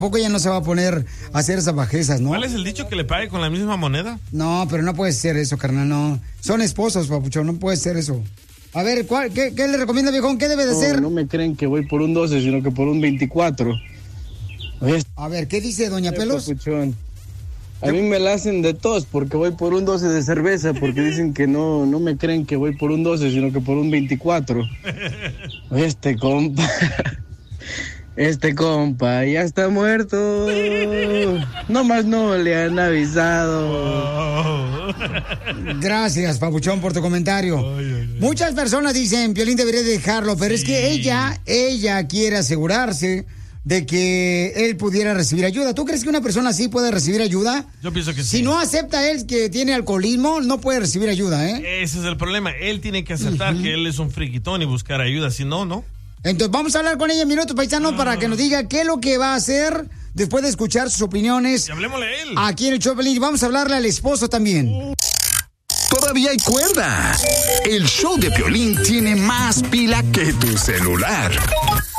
Tampoco ella no se va a poner a hacer esas bajezas, ¿no? ¿Cuál es el dicho que le pague con la misma moneda? No, pero no puede ser eso, carnal, no. Son esposos, papuchón, no puede ser eso. A ver, qué le recomienda, viejón? ¿Qué debe de ser? No me creen que voy por un 12, sino que por un 24. A ver, ¿qué dice doña Pelos? Papuchón. A mí me la hacen de tos porque voy por un 12 de cerveza, porque dicen que no me creen que voy por un 12, sino que por un 24. Este compa ya está muerto. Nomás no le han avisado. Gracias, papuchón, por tu comentario. Muchas personas dicen, Piolín debería dejarlo, pero es que ella quiere asegurarse de que él pudiera recibir ayuda. ¿Tú crees que una persona así puede recibir ayuda? Yo pienso que sí. Si no acepta él que tiene alcoholismo, no puede recibir ayuda, ¿eh? Ese es el problema. Él tiene que aceptar que él es un friquitón y buscar ayuda. Si no, no. Entonces vamos a hablar con ella en minutos, paisanos, para que nos diga qué es lo que va a hacer después de escuchar sus opiniones. Y hablemosle a él. Aquí en el show de Piolín. Vamos a hablarle al esposo también. Todavía hay cuerda. El show de Piolín tiene más pila que tu celular.